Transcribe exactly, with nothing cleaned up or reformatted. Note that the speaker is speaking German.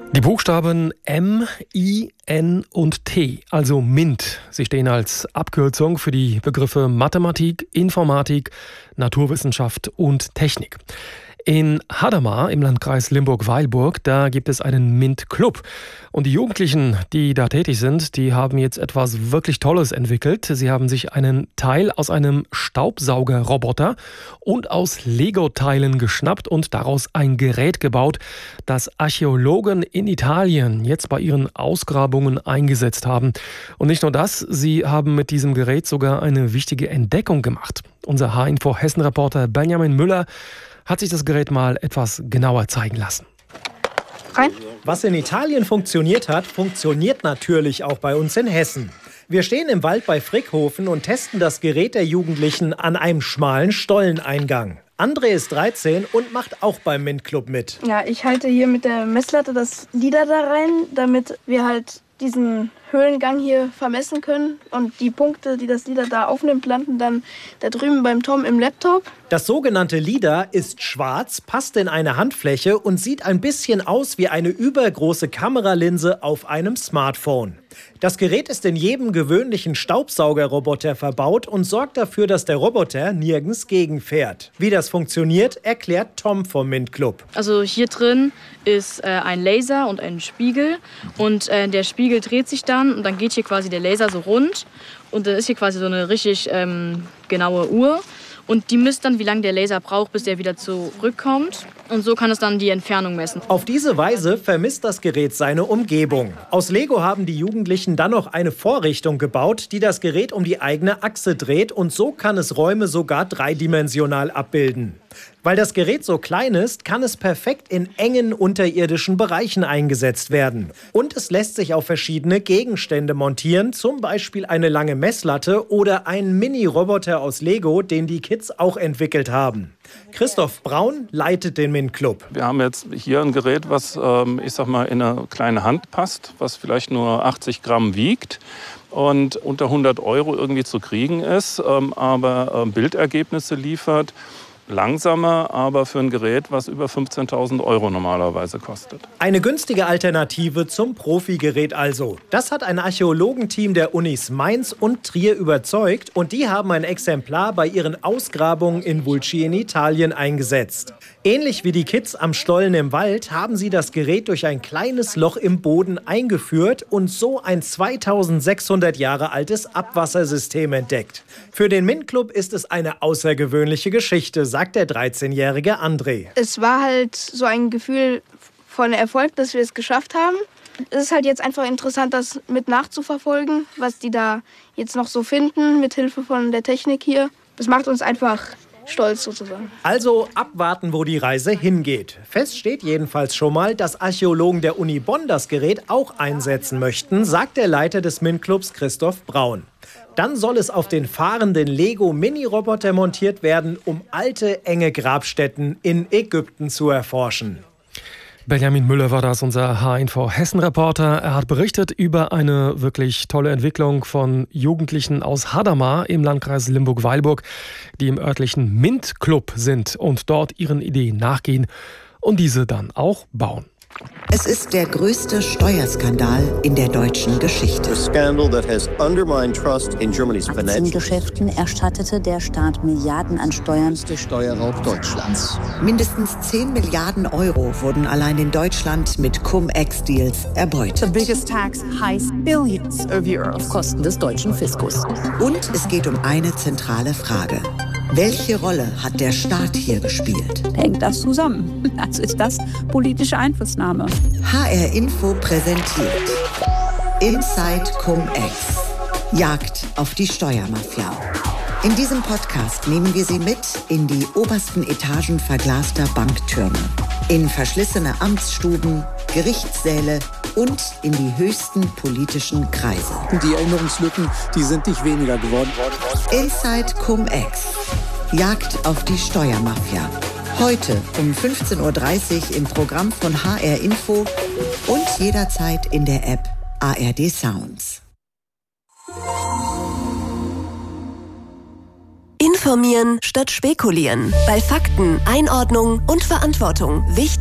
Die Buchstaben M, I, N und T, also MINT. Sie stehen als Abkürzung für die Begriffe Mathematik, Informatik, Naturwissenschaft und Technik. In Hadamar im Landkreis Limburg-Weilburg, da gibt es einen MINT-Club. Und die Jugendlichen, die da tätig sind, die haben jetzt etwas wirklich Tolles entwickelt. Sie haben sich einen Teil aus einem Staubsaugerroboter und aus Lego-Teilen geschnappt und daraus ein Gerät gebaut, das Archäologen in Italien jetzt bei ihren Ausgrabungen eingesetzt haben. Und nicht nur das, sie haben mit diesem Gerät sogar eine wichtige Entdeckung gemacht. Unser H-Info Hessen-Reporter Benjamin Müller hat sich das Gerät mal etwas genauer zeigen lassen. Rein. Was in Italien funktioniert hat, funktioniert natürlich auch bei uns in Hessen. Wir stehen im Wald bei Frickhofen und testen das Gerät der Jugendlichen an einem schmalen Stolleneingang. André ist dreizehn und macht auch beim MINT-Club mit. Ja, ich halte hier mit der Messlatte das Lieder da rein, damit wir halt diesen Höhlengang hier vermessen können. Und die Punkte, die das LIDAR da aufnimmt, landen dann da drüben beim Tom im Laptop. Das sogenannte LIDAR ist schwarz, passt in eine Handfläche und sieht ein bisschen aus wie eine übergroße Kameralinse auf einem Smartphone. Das Gerät ist in jedem gewöhnlichen Staubsaugerroboter verbaut und sorgt dafür, dass der Roboter nirgends gegenfährt. Wie das funktioniert, erklärt Tom vom MINT-Club. Also hier drin ist äh, ein Laser und ein Spiegel und äh, der Spiegel dreht sich dann und dann geht hier quasi der Laser so rund und dann ist hier quasi so eine richtig ähm, genaue Uhr. Und die misst dann, wie lange der Laser braucht, bis er wieder zurückkommt. Und so kann es dann die Entfernung messen. Auf diese Weise vermisst das Gerät seine Umgebung. Aus Lego haben die Jugendlichen dann noch eine Vorrichtung gebaut, die das Gerät um die eigene Achse dreht. Und so kann es Räume sogar dreidimensional abbilden. Weil das Gerät so klein ist, kann es perfekt in engen unterirdischen Bereichen eingesetzt werden. Und es lässt sich auf verschiedene Gegenstände montieren, zum Beispiel eine lange Messlatte oder einen Mini-Roboter aus Lego, den die Kids auch entwickelt haben. Christoph Braun leitet den MINT-Club. Wir haben jetzt hier ein Gerät, was ähm, ich sag mal, in eine kleine Hand passt, was vielleicht nur achtzig Gramm wiegt und unter hundert Euro irgendwie zu kriegen ist, ähm, aber äh, Bildergebnisse liefert. Langsamer, aber für ein Gerät, was über fünfzehntausend Euro normalerweise kostet. Eine günstige Alternative zum Profigerät also. Das hat ein Archäologenteam der Unis Mainz und Trier überzeugt und die haben ein Exemplar bei ihren Ausgrabungen in Vulci in Italien eingesetzt. Ähnlich wie die Kids am Stollen im Wald haben sie das Gerät durch ein kleines Loch im Boden eingeführt und so ein zweitausendsechshundert Jahre altes Abwassersystem entdeckt. Für den MINT-Club ist es eine außergewöhnliche Geschichte, sagt der dreizehnjährige André. Es war halt so ein Gefühl von Erfolg, dass wir es geschafft haben. Es ist halt jetzt einfach interessant, das mit nachzuverfolgen, was die da jetzt noch so finden, mit Hilfe von der Technik hier. Das macht uns einfach stolz sozusagen. Also abwarten, wo die Reise hingeht. Fest steht jedenfalls schon mal, dass Archäologen der Uni Bonn das Gerät auch einsetzen möchten, sagt der Leiter des MINT-Clubs Christoph Braun. Dann soll es auf den fahrenden Lego-Mini-Roboter montiert werden, um alte, enge Grabstätten in Ägypten zu erforschen. Benjamin Müller war das, unser H-Info Hessen-Reporter. Er hat berichtet über eine wirklich tolle Entwicklung von Jugendlichen aus Hadamar im Landkreis Limburg-Weilburg, die im örtlichen MINT-Club sind und dort ihren Ideen nachgehen und diese dann auch bauen. Es ist der größte Steuerskandal in der deutschen Geschichte. Aktiengeschäften erstattete der Staat Milliarden an Steuern. Der Steuerraub Deutschlands. Mindestens zehn Milliarden Euro wurden allein in Deutschland mit Cum-Ex-Deals erbeutet. The biggest tax heist billions of euros auf Kosten des deutschen Fiskus. Und es geht um eine zentrale Frage. Welche Rolle hat der Staat hier gespielt? Hängt das zusammen? Also ist das politische Einflussnahme. H R Info präsentiert Inside Cum-Ex. Jagd auf die Steuermafia. In diesem Podcast nehmen wir Sie mit in die obersten Etagen verglaster Banktürme, in verschlissene Amtsstuben, Gerichtssäle und in die höchsten politischen Kreise. Die Erinnerungslücken, die sind nicht weniger geworden. Inside Cum-Ex. Jagd auf die Steuermafia. Heute um fünfzehn Uhr dreißig im Programm von H R Info und jederzeit in der App A R D Sounds. Informieren statt spekulieren. Bei Fakten, Einordnung und Verantwortung. Wichtig